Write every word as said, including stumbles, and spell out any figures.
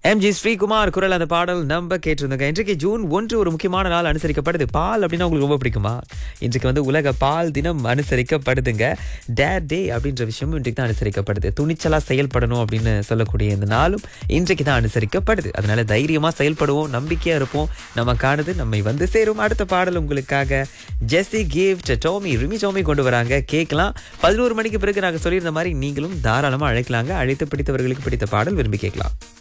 M G Sreekumar குரல் அந்த பாடல் நம்ம கேட்டிருந்தோங்க. இன்றைக்கு ஜூன் ஒன்று ஒரு முக்கியமான நாள் அனுசரிக்கப்படுது. பால் அப்படின்னா உங்களுக்கு ரொம்ப பிடிக்குமா? இன்றைக்கு வந்து உலக பால் தினம் அனுசரிக்கப்படுதுங்க. டேட் டே அப்படின்ற விஷயமும் இன்றைக்கு தான் அனுசரிக்கப்படுது. துணிச்சலா செயல்படணும் அப்படின்னு சொல்லக்கூடிய இந்த நாளும் இன்றைக்கு தான் அனுசரிக்கப்படுது. அதனால தைரியமா செயல்படுவோம், நம்பிக்கையா இருப்போம். நமக்கானது நம்மை வந்து சேரும். அடுத்த பாடல் உங்களுக்காக ஜெஸ்ஸி கிஃப்ட் டோமி ரிமி டோமி கொண்டு வராங்க, கேட்கலாம். பதினோரு மணிக்கு பிறகு நாங்கள் சொல்லியிருந்த மாதிரி நீங்களும் தாராளமா அழைக்கலாங்க. அழைத்து பிடித்தவர்களுக்கு பிடித்த பாடல் விரும்பி கேட்கலாம்.